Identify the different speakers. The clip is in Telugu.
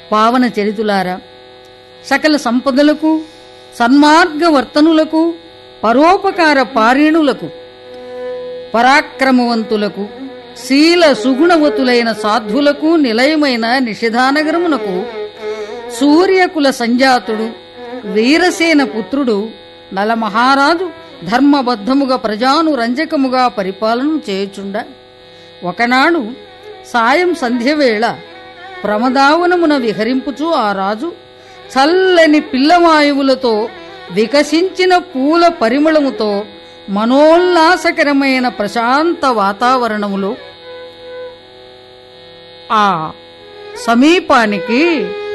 Speaker 1: పావన చరితులారా, సకల సంపదలకు, సన్మార్గవర్తనులకు, పరోపకార పారీణులకు, పరాక్రమవంతులకు, శీల సుగుణవతులైన సాధులకు నిలయమైన నిషిధానగరమునకు సూర్యకుల సంజాతుడు, వీరసేన పుత్రుడు నలమహారాజు ధర్మబద్ధముగా ప్రజానురంజకముగా పరిపాలన చేయుచుండ ఒకనాడు సాయం సంధ్యవేళ ప్రమదావనమున విహరింపుచూ ఆ రాజు చల్లని పిల్లవాయువులతో వికసించిన పూల పరిమళముతో మనోల్లాసకరమైన ప్రశాంత వాతావరణములో ఆ సమీపానికి